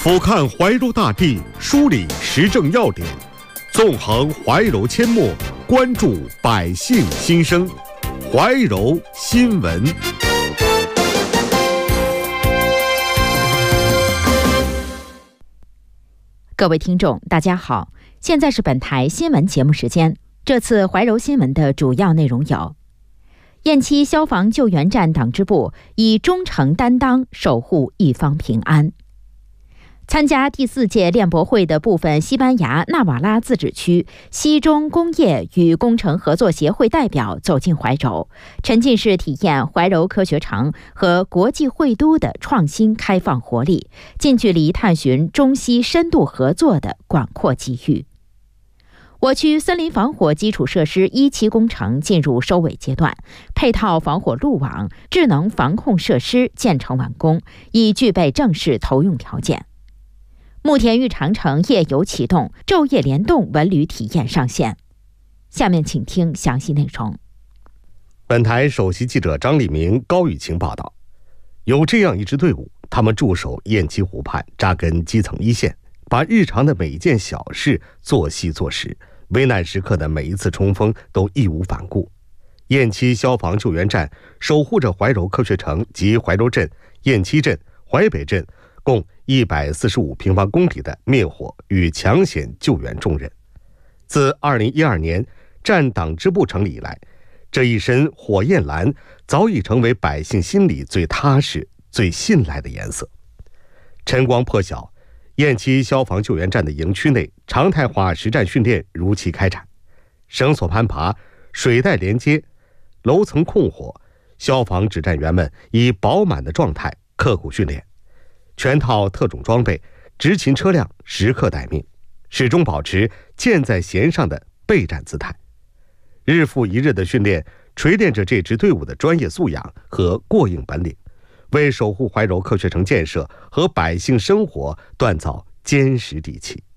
俯瞰怀柔大地，梳理时政要点，纵横怀柔阡陌，关注百姓心声。怀柔新闻。 各位听众，大家好，现在是本台新闻节目时间。这次怀柔新闻的主要内容有：堰期消防救援站党支部以忠诚担当守护一方平安。参加第4届练博会的部分西班牙纳瓦拉自治区西中工业与工程合作协会代表走进怀柔，沉浸式体验怀柔科学城和国际会都的创新开放活力，近距离探寻中西深度合作的广阔机遇。我区森林防火基础设施1期工程进入收尾阶段，配套防火路网、智能防控设施建成完工，已具备正式投用条件。慕田峪长城夜游启动，昼夜联动文旅体验上线。下面请听详细内容。 本台首席记者张立明、高雨晴报道，有这样一支队伍，他们驻守堰期湖畔，扎根基层一线，把日常的每一件小事做细做实，危难时刻的每一次冲锋都义无反顾。堰期消防救援站守护着怀柔科学城及怀柔镇、堰期镇、淮北镇共145平方公里的灭火与抢险救援重任。自2012年站党支部成立以来，这一身火焰蓝早已成为百姓心里最踏实、最信赖的颜色。晨光破晓，堰期消防救援站的营区内常态化实战训练如期开展，绳索攀爬、水带连接、楼层控火，消防指战员们以饱满的状态刻苦训练，全套特种装备、执勤车辆时刻待命，始终保持箭在弦上的备战姿态。日复一日的训练锤炼着这支队伍的专业素养和过硬本领，为守护怀柔科学城建设和百姓生活锻造坚实底气。